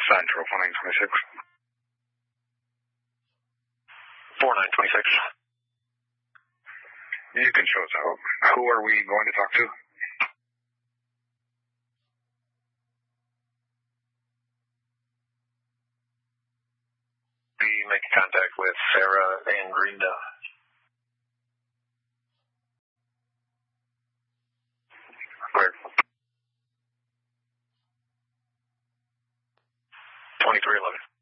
Central, 4926. 4926. You can show us out. Who are we going to talk to? Be making contact with Sarah and Greendale. Where? 2311.